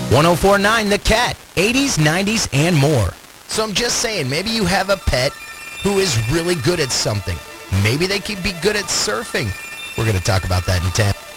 104.9 The Cat, 80s, 90s, and more. So I'm just saying, maybe you have a pet who is really good at something. Maybe they could be good at surfing. We're going to talk about that in 10.